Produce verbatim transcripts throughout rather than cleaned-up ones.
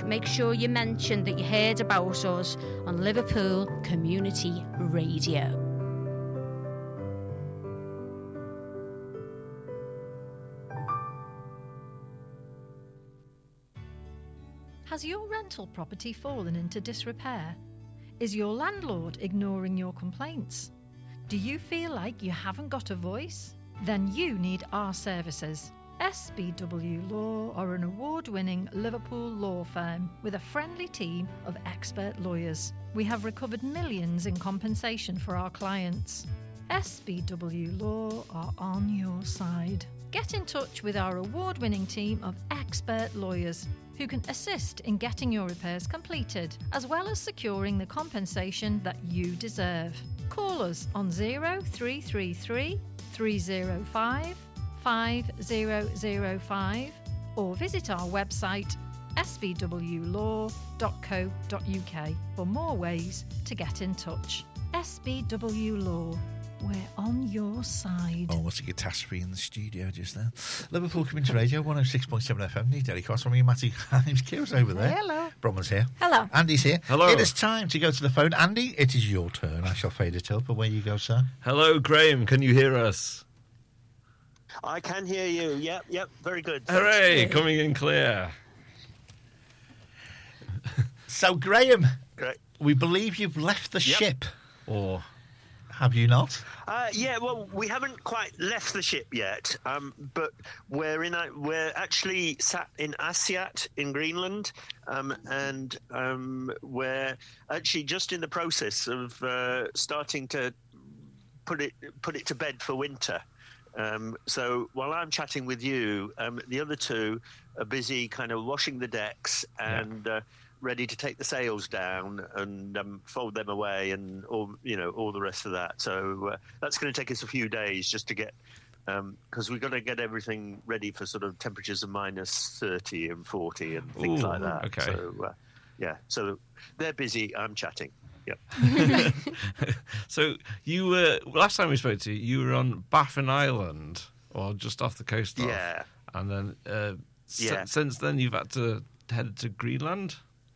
make sure you mention that you heard about us on Liverpool Community Radio. Has your rental property fallen into disrepair? Is your landlord ignoring your complaints? Do you feel like you haven't got a voice? Then you need our services. S B W Law are an award-winning Liverpool law firm with a friendly team of expert lawyers. We have recovered millions in compensation for our clients. S B W Law are on your side. Get in touch with our award-winning team of expert lawyers who can assist in getting your repairs completed, as well as securing the compensation that you deserve. Call us on zero three three three, three zero five, five zero zero five or visit our website s b w law dot co dot u k for more ways to get in touch. S B W Law, we're on your side. Oh, what's a catastrophe in the studio just then? Liverpool Community Radio, one oh six point seven F M. Need Derek Cross from you, Matty. Kira's over there. Hello. Bronwyn's here. Hello. Andy's here. Hello. It is time to go to the phone. Andy, it is your turn. I shall fade it up. Away you go, sir. Hello, Graham. Can you hear us? I can hear you. Yep, yep. Very good. Hooray, Thanks. coming in clear. So, Graham, Great. we believe you've left the Yep. ship. Or Have you not? Uh, yeah, well, we haven't quite left the ship yet, um, but we're in. A, we're actually sat in Asiat in Greenland, um, and um, we're actually just in the process of uh, starting to put it put it to bed for winter. Um, so while I'm chatting with you, um, the other two are busy kind of washing the decks and. Yeah. Uh, ready to take the sails down and um, fold them away and all you know all the rest of that. So uh, that's going to take us a few days just to get because um, we've got to get everything ready for sort of temperatures of minus thirty and forty and things Ooh, like that. okay. So uh, yeah, so they're busy. I'm chatting. Yep. So you were last time we spoke to you, you were on Baffin Island or just off the coast. Yeah. Of, and then uh, yeah. s- since then you've had to head to Greenland.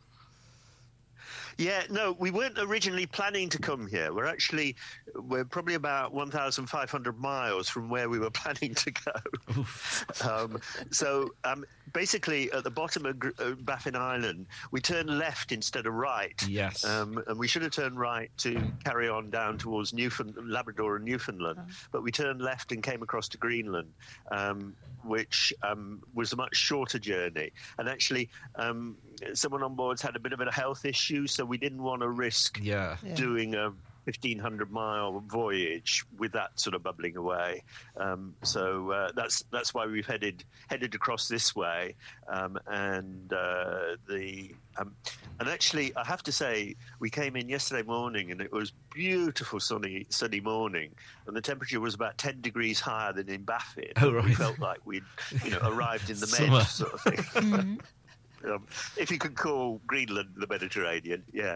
Yeah, no, we weren't originally planning to come here. We're actually, we're probably about one thousand five hundred miles from where we were planning to go. um, so um, basically, at the bottom of uh, Baffin Island, we turned left instead of right. Yes. Um, and we should have turned right to carry on down towards Newfoundland, Labrador and Newfoundland. Oh. But we turned left and came across to Greenland, um, which um, was a much shorter journey. And actually, um, someone on board's had a bit of a health issue, so we didn't want to risk yeah. doing a fifteen hundred mile voyage with that sort of bubbling away. Um, so uh, that's that's why we've headed headed across this way. Um, and uh, the um, and actually, I have to say, we came in yesterday morning, and it was beautiful sunny sunny morning, and the temperature was about ten degrees higher than in Baffin. Oh, right. We felt like we'd you know arrived in the Summer. Med sort of thing. Mm-hmm. Um, if you could call Greenland the Mediterranean, yeah.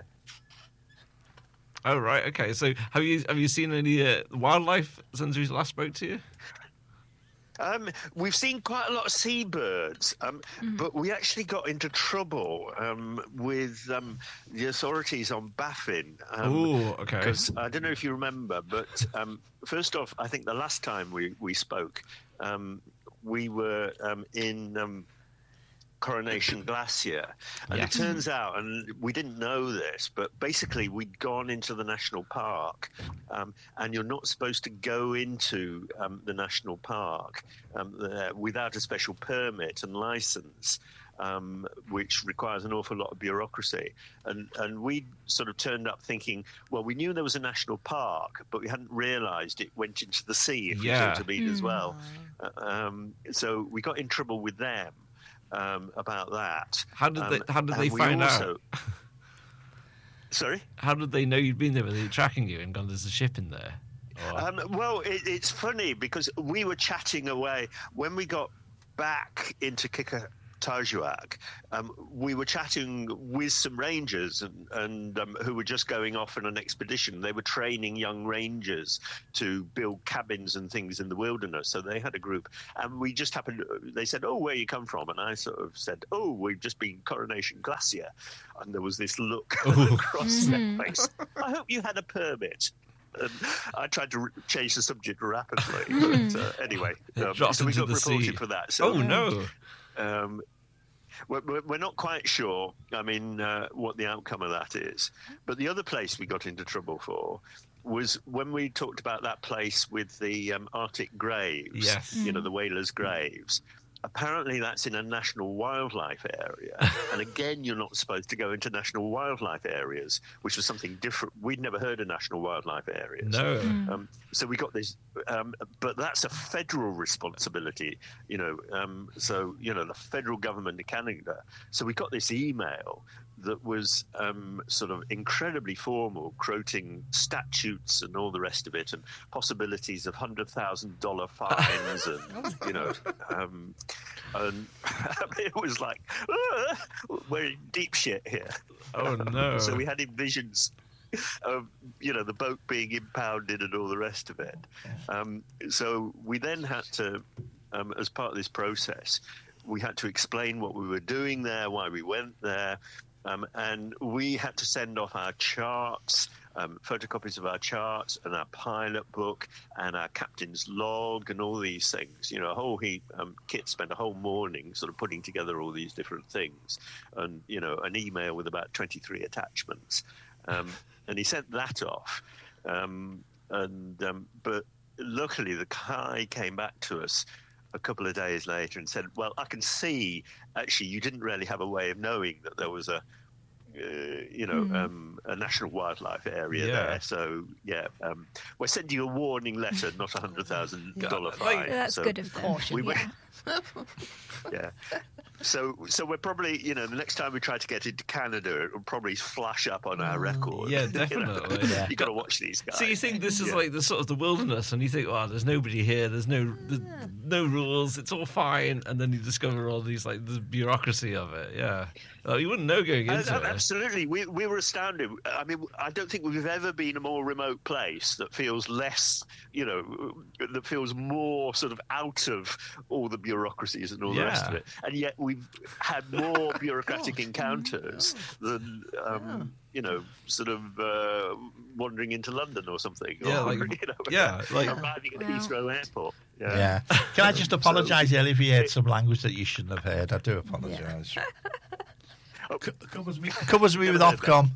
Oh right, okay. So have you have you seen any uh, wildlife since we last spoke to you? Um, we've seen quite a lot of seabirds, um, mm. but we actually got into trouble um, with um, the authorities on Baffin. Um, oh, okay. Because I don't know if you remember, but um, first off, I think the last time we we spoke, um, we were um, in. Um, Coronation Glacier, and yes. it turns out, and we didn't know this, but basically we'd gone into the national park, um, and you're not supposed to go into um, the national park um, uh, without a special permit and license, um, which requires an awful lot of bureaucracy. And and we sort of turned up thinking, well, we knew there was a national park, but we hadn't realised it went into the sea, if yeah. you so to mean, mm. as well. Uh, um, so we got in trouble with them. Um, about that. How did they? Um, how did they find also... out? Sorry. How did they know you'd been there? Were they tracking you and gone? There's a ship in there. Or... Um, well, it, it's funny because we were chatting away when we got back into Kika Tarjuak, um, we were chatting with some rangers and, and um, who were just going off on an expedition. They were training young rangers to build cabins and things in the wilderness. So they had a group, and we just happened. They said, "Oh, where you come from?" And I sort of said, "Oh, we've just been Coronation Glacier," and there was this look across their face. I hope you had a permit. And I tried to re- change the subject rapidly, but uh, anyway, um, so we got reported sea. for that. So, oh no! Um, we're, we're not quite sure. I mean, uh, what the outcome of that is. But the other place we got into trouble for was when we talked about that place with the um, Arctic graves. Yes, you know, the whalers' graves. Apparently that's in a national wildlife area. And again, you're not supposed to go into national wildlife areas, which was something different. We'd never heard of national wildlife areas. No. Mm. Um, so we got this, um, but that's a federal responsibility, you know. Um, so, you know, the federal government of Canada. So we got this email that was um, sort of incredibly formal, quoting statutes and all the rest of it, and possibilities of one hundred thousand dollars fines and, you know, um, and it was like, ah, we're in deep shit here. Oh, no. So we had visions of, you know, the boat being impounded and all the rest of it. Um, so we then had to, um, as part of this process, we had to explain what we were doing there, why we went there. Um, and we had to send off our charts, um, photocopies of our charts and our pilot book and our captain's log and all these things. You know, a whole heap. Um, Kit spent a whole morning sort of putting together all these different things, and you know, an email with about twenty-three attachments. Um, and he sent that off. Um, and um, but luckily, the guy came back to us a couple of days later and said, well, I can see actually you didn't really have a way of knowing that there was a uh, you know mm. um, a national wildlife area yeah. there, so yeah um, we're sending you a warning letter, not a hundred thousand dollar fine. Like, that's so good of them. we were, yeah. yeah so so we're probably, you know, the next time we try to get into Canada, it'll probably flash up on our record. Yeah, definitely. You know? Yeah. You got to watch these guys. So you think this is yeah. like the sort of the wilderness, and you think, oh, there's nobody here, there's no there's no rules, it's all fine, and then you discover all these like the bureaucracy of it. Yeah, oh, you wouldn't know going into uh, it. Absolutely, we we were astounded. I mean, I don't think we've ever been a more remote place that feels less, you know, that feels more sort of out of all the bureaucracies and all the Yeah. rest of it, and yet we've had more bureaucratic encounters than, um, you know, sort of uh, wandering into London or something. Yeah, or, like- you know, yeah, like- arriving at Wow. Heathrow Airport. Yeah. Can I just apologise, Ellie, if you heard some language that you shouldn't have heard? I do apologise. Oh, Covers me, covers me with Ofcom.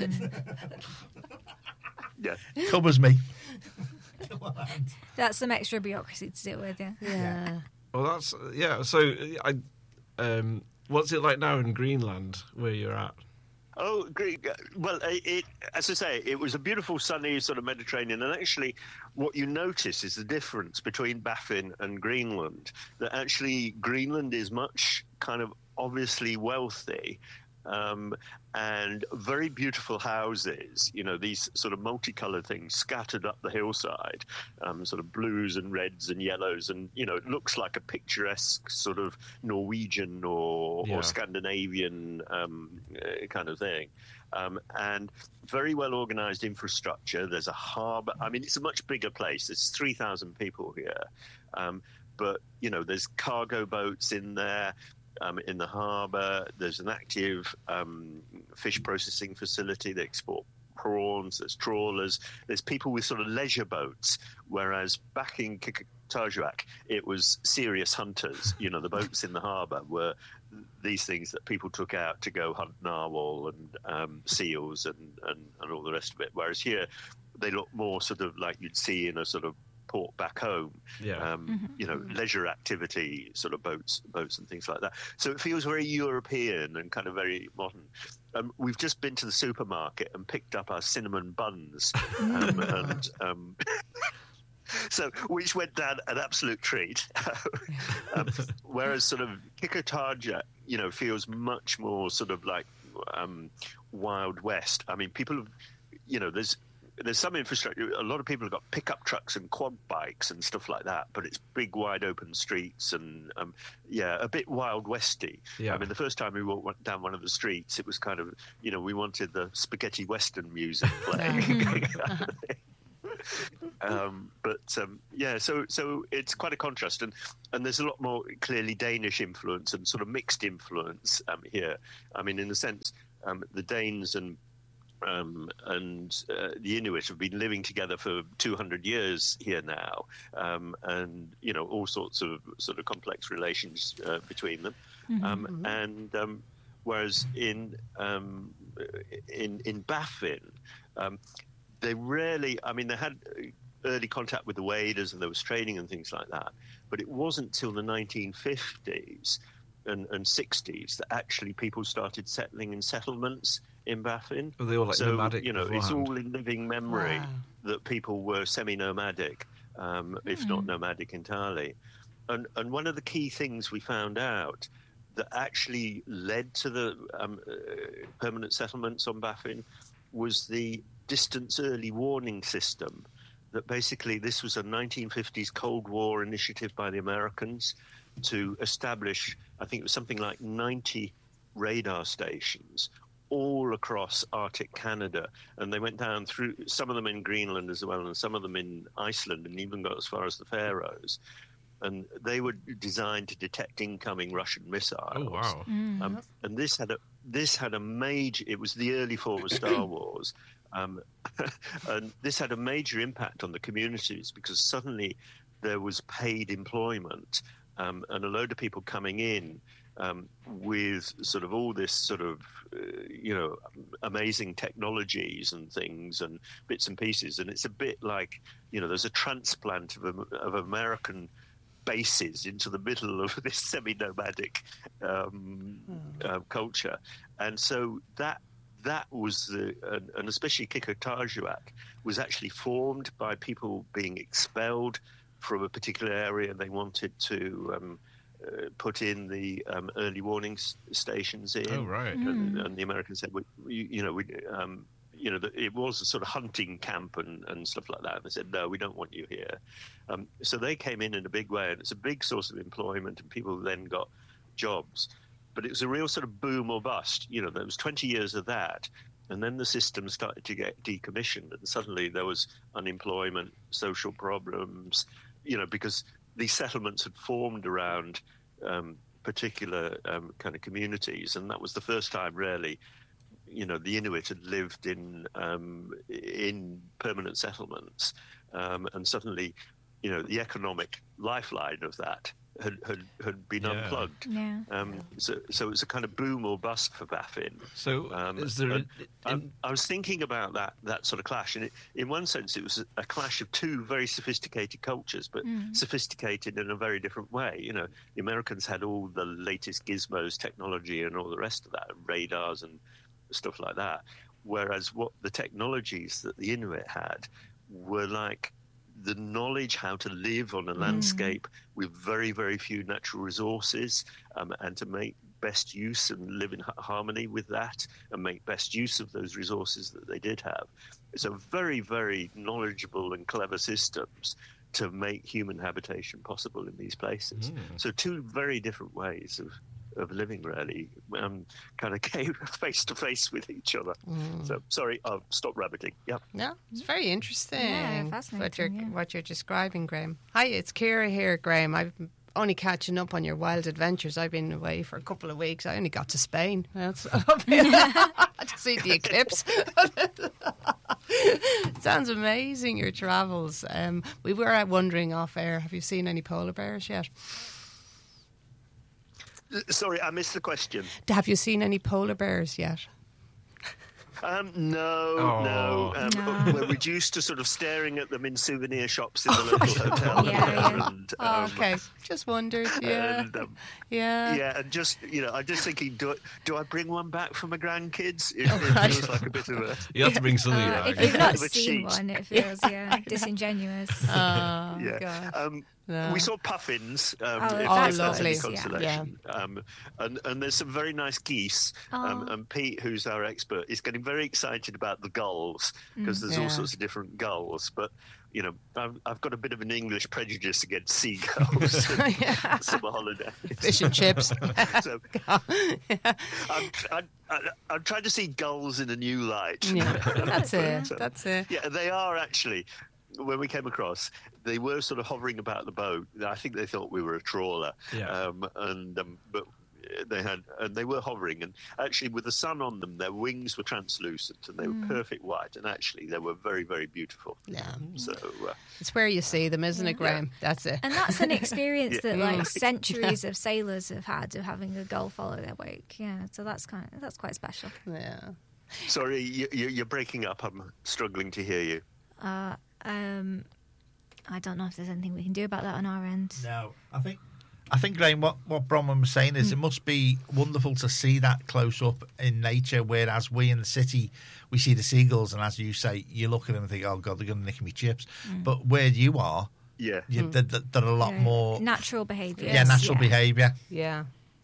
yeah. Covers me. That's some extra bureaucracy to deal with, yeah. Yeah. Well, that's yeah. So, I, um, what's it like now in Greenland, where you're at? Oh, great. Well, it, it, as I say, it was a beautiful, sunny sort of Mediterranean. And actually, what you notice is the difference between Baffin and Greenland. That actually, Greenland is much kind of obviously wealthy. Um, and very beautiful houses, you know, these sort of multicolored things scattered up the hillside, um, sort of blues and reds and yellows. And, you know, it looks like a picturesque sort of Norwegian or, Yeah. or Scandinavian um, uh, kind of thing. Um, and very well organized infrastructure. There's a harbor. I mean, it's a much bigger place. There's three thousand people here. Um, but, you know, there's cargo boats in there. Um, in the harbour, there's an active um, fish processing facility. They export prawns, there's trawlers, there's people with sort of leisure boats, whereas back in Tarjuak, it was serious hunters. You know, the boats in the harbour were these things that people took out to go hunt narwhal and um, seals and, and, and all the rest of it, whereas here they look more sort of like you'd see in a sort of port back home, Yeah. um, Mm-hmm. you know, leisure activity, sort of boats, boats and things like that. So it feels very European and kind of very modern. Um, we've just been to the supermarket and picked up our cinnamon buns, um, and um, so which went down an absolute treat. um, whereas sort of Kikotarja, you know, feels much more sort of like um, Wild West. I mean, people have, you know, there's there's some infrastructure. A lot of people have got pickup trucks and quad bikes and stuff like that, but it's big, wide open streets and um, yeah, a bit Wild Westy. Yeah. I mean, the first time we walked down one of the streets, it was kind of, you know, we wanted the spaghetti western music playing. um, but um, yeah, so so it's quite a contrast, and and there's a lot more clearly Danish influence and sort of mixed influence um, here. I mean, in the sense, um, the Danes and Um, and uh, the Inuit have been living together for two hundred years here now, um, and you know all sorts of sort of complex relations uh, between them. Mm-hmm. Um, and um, whereas in um, in in Baffin, um, they rarely. I mean, they had early contact with the waders, and there was training and things like that. But it wasn't till the nineteen fifties and, and sixties that actually people started settling in settlements in Baffin. Were they all like so, nomadic you know, it's beforehand? all in living memory Wow. that people were semi-nomadic, um, if not nomadic entirely. And, and one of the key things we found out that actually led to the um, uh, permanent settlements on Baffin was the distance early warning system. That basically this was a nineteen fifties Cold War initiative by the Americans to establish, I think it was something like ninety radar stations all across Arctic Canada, and they went down through some of them in Greenland as well, and some of them in Iceland, and even got as far as the Faroes. And they were designed to detect incoming Russian missiles. Oh wow! Um, and this had a this had a major. It was the early form of Star Wars, um, and this had a major impact on the communities because suddenly there was paid employment, um, and a load of people coming in. Um, with sort of all this sort of, uh, you know, amazing technologies and things and bits and pieces. And it's a bit like, you know, there's a transplant of, of American bases into the middle of this semi-nomadic um, Mm. uh, culture. And so that that was the, and, and especially Kikatajuak was actually formed by people being expelled from a particular area. They wanted to um, Uh, put in the um, early warning s- stations in. Oh right. and, and the Americans said, we, you, you know, we, um, you know, the, it was a sort of hunting camp and, and stuff like that. And they said, no, we don't want you here. Um, so they came in in a big way, and it's a big source of employment, and people then got jobs. But it was a real sort of boom or bust. You know, there was twenty years of that, and then the system started to get decommissioned, and suddenly there was unemployment, social problems, you know, because these settlements had formed around um, particular um, kind of communities, and that was the first time, really, you know, the Inuit had lived in um, in permanent settlements, um, and suddenly, you know, the economic lifeline of that had had, had been Yeah. unplugged. Yeah. Um, so, so it was a kind of boom or bust for Baffin. So Um, is there? and a- I, in- I was thinking about that that sort of clash, and it, in one sense, it was a clash of two very sophisticated cultures, but sophisticated in a very different way. You know, the Americans had all the latest gizmos, technology, and all the rest of that, radars and stuff like that. Whereas what the technologies that the Inuit had were like the knowledge how to live on a landscape with very, very few natural resources, um, and to make best use and live in ha- harmony with that and make best use of those resources that they did have. So very, very knowledgeable and clever systems to make human habitation possible in these places. So two very different ways of, of living, really, um, kind of came face to face with each other. So, sorry, I'll stop rabbiting. Yep. No, it's very interesting. Yeah, What fascinating, you're yeah. what you're describing, Graham. Hi, it's Ciara here, Graham. I'm only catching up on your wild adventures. I've been away for a couple of weeks. I only got to Spain. That's to see the eclipse. Sounds amazing, your travels. Um, we were wondering off air. Have you seen any polar bears yet? Sorry, I missed the question. Have you seen any polar bears yet? Um, no, Oh. no. Um, No. We're reduced to sort of staring at them in souvenir shops in the local hotel. Yeah, yeah. And, Oh, um, okay, just wondered. Yeah, And, um, yeah. yeah, and just, you know, I'm just thinking, do I, do I bring one back for my grandkids? It, it feels like a bit of a... you have to bring something Uh, back. if you've not Bit of a seen cheat. one, it feels yeah disingenuous. Oh, Yeah. God. Um, No. We saw puffins. Um, Oh, if that's that's any nice, yeah. consolation. Um, and, and there's some very nice geese. Um, Oh. and Pete, who's our expert, is getting very excited about the gulls because there's all Yeah. sorts of different gulls. But, you know, I've, I've got a bit of an English prejudice against seagulls and Yeah. summer holidays. Fish and chips. So I'm, I'm, I'm trying to see gulls in a new light. Yeah, that's it. So- That's it. Yeah, they are actually. When we came across, they were sort of hovering about the boat. I think they thought we were a trawler. Yeah. Um, and um, but they had, and they were hovering, and actually with the sun on them, their wings were translucent and they were perfect white, and actually they were very, very beautiful. Yeah. So uh, It's where you see them, isn't it, Graham? That's it. And that's an experience that Mm. like centuries of sailors have had of having a gull follow their wake. Yeah, so that's kind of, that's quite special. Yeah. sorry, you, you, you're breaking up. I'm struggling to hear you. Uh, um, I don't know if there's anything we can do about that on our end. No, I think I think Graham, what what Bronwyn was saying is it must be wonderful to see that close up in nature, whereas we in the city we see the seagulls, and as you say, you look at them and think, oh god, they're going to nick me chips. But where you are, Yeah. you, they're, they're a lot Yeah. more Natural behaviour. yeah natural behaviour. Yeah.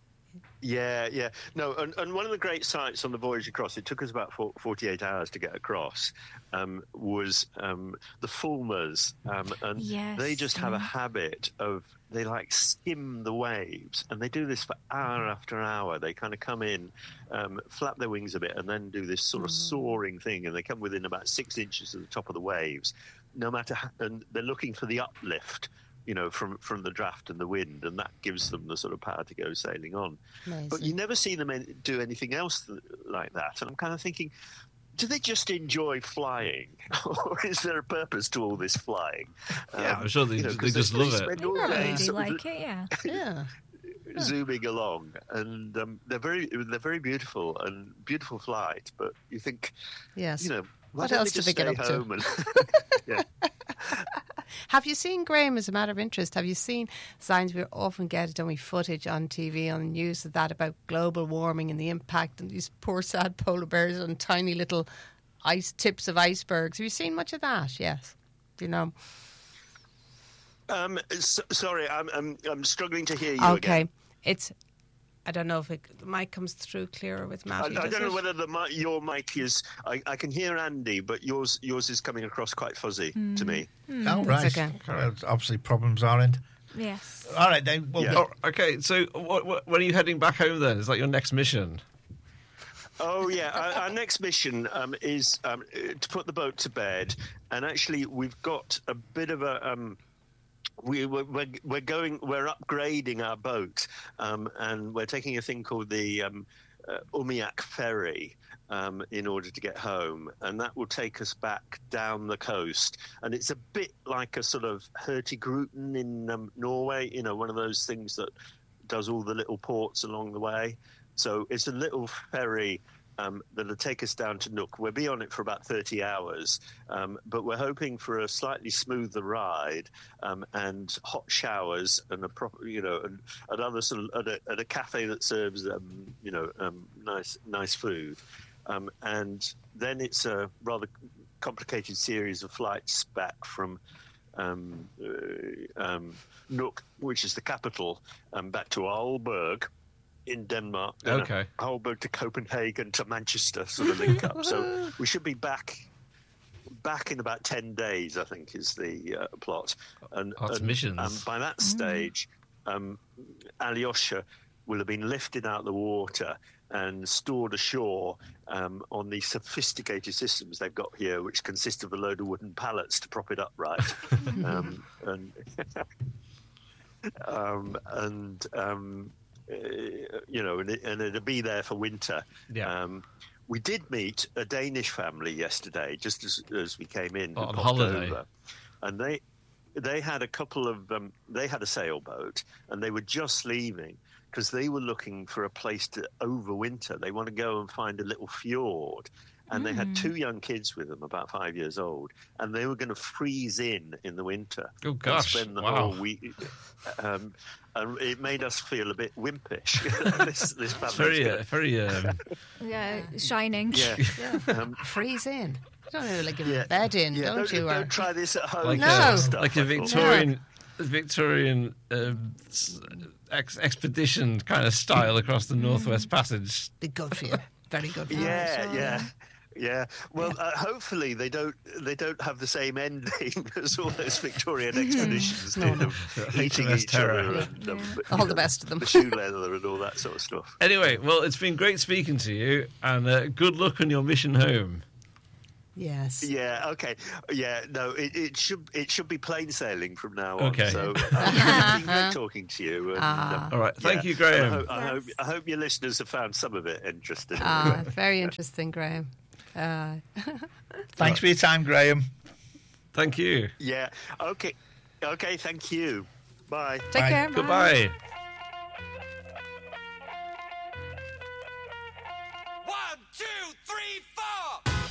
Yeah, yeah. No, and, and one of the great sights on the voyage across, it took us about four, forty-eight hours to get across, um, was um, the fulmars. Um, and Yes, they just have a yeah. habit of, they like skim the waves, and they do this for hour after hour. They kind of come in, um, flap their wings a bit, and then do this sort of soaring thing, and they come within about six inches of the top of the waves, no matter how, and they're looking for the uplift, you know, from, from the draft and the wind, and that gives them the sort of power to go sailing on. Amazing. But you never see them in, do anything else th- like that. And I'm kind of thinking, do they just enjoy flying? Or is there a purpose to all this flying? Yeah, I'm sure they- you know, they 'cause just love it. spend all Yeah, day they sort of like it, yeah. Yeah. zooming along, and um, they're very they're very beautiful and beautiful flight. But you think, Yes. you know, why What don't else they do just they get stay up to? home and yeah. Have you seen, Graham, as a matter of interest, have you seen signs? We often get, don't we, footage on T V, on the news of that about global warming and the impact and these poor sad polar bears on tiny little ice tips of icebergs. Have you seen much of that? Yes. Do you know? Um, so, sorry, I'm, I'm I'm struggling to hear you Okay. again. It's, I don't know if it, the mic comes through clearer with I, Matty. I does don't know it? whether the mi- your mic is. I, I can hear Andy, but yours yours is coming across quite fuzzy to me. Oh, right. okay. Well, obviously, problems are in. Yes. All right, then. Well, Yeah. Oh, okay, so what, what, when are you heading back home then? Is that your next mission? Oh yeah, our, our next mission um, is um, uh, to put the boat to bed, and actually we've got a bit of a. Um, we, we're, we're we're going we're upgrading our boat, um, and we're taking a thing called the um, uh, Umiak ferry um, in order to get home, and that will take us back down the coast. And it's a bit like a sort of Hurtigruten in um, Norway, you know, one of those things that does all the little ports along the way. So it's a little ferry um, that'll take us down to Nook. We'll be on it for about thirty hours, um, but we're hoping for a slightly smoother ride um, and hot showers and a proper, you know, and another sort of at a, at a cafe that serves, um, you know, um, nice nice food, um, and then it's a rather complicated series of flights back from. Um, uh, um, Nuuk, which is the capital, um, back to Aalborg in Denmark. then Okay. Aalborg to Copenhagen to Manchester, sort of link up. So we should be back back in about ten days, I think, is the uh, plot. And, That's and missions. Um, by that stage, um, Alyosha will have been lifted out of the water and stored ashore um, on these sophisticated systems they've got here, which consist of a load of wooden pallets to prop it upright. um, and um, and um, uh, you know, and, it, and it'll be there for winter. Yeah. Um, we did meet a Danish family yesterday, just as, as we came in. Oh, who on popped holiday. over. And they they had a couple of um, they had a sailboat, and they were just leaving because they were looking for a place to overwinter. They want to go and find a little fjord. And they had two young kids with them, about five years old, and they were going to freeze in in the winter. Oh, gosh. And spend the Wow. whole week. Um, and it made us feel a bit wimpish. this, this It's family's very, gonna- uh, very. Um, Yeah, shining. yeah. Um, Freeze in. You don't really give yeah. a bed in, yeah, don't, don't, you? don't Or- try this at home. like No. a, stuff, like a I thought. Victorian, Victorian um, s- ex- expedition kind of style across the Northwest Passage. Be good for you. Very good for you. Yeah, sure, yeah. yeah. Yeah, well, uh, hopefully they don't they don't have the same ending as all those Victorian expeditions did of eating H M S each Terror. other and um, All you the know, best of them. the shoe leather and all that sort of stuff. Anyway, well, it's been great speaking to you, and uh, good luck on your mission home. Yes. Yeah, okay, yeah, no, it, it should it should be plain sailing from now on. Okay. So um, it's been great talking to you. And, Ah. um, All right, thank yeah, you, Graham. I hope, I, hope, Yes. I hope your listeners have found some of it interesting. Ah, very interesting, Graham. Uh, Thanks for your time, Graham. Thank you. Yeah, okay, okay, thank you. Bye. take Bye. care. bye. Goodbye. One, two, three, four.